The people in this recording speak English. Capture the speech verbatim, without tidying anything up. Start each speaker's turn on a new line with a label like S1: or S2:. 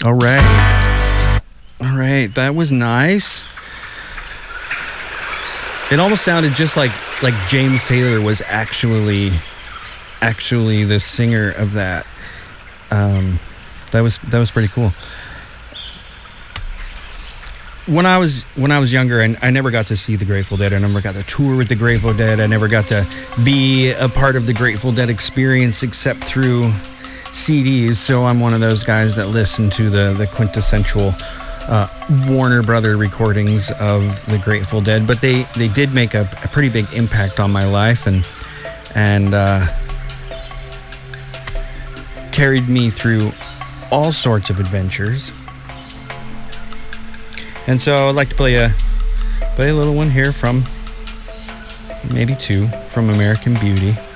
S1: All right. All right. That was nice. It almost sounded just like like James Taylor was actually actually the singer of that. Um, that was that was pretty cool. When I was when I was younger, and I never got to see the Grateful Dead. I never got to tour with the Grateful Dead. I never got to be a part of the Grateful Dead experience except through C Ds. So I'm one of those guys that listen to the the quintessential uh, Warner Brother recordings of the Grateful Dead. But they they did make a, a pretty big impact on my life, and and uh, carried me through all sorts of adventures. And so I'd like to play a play a little one here from, maybe two, from American Beauty.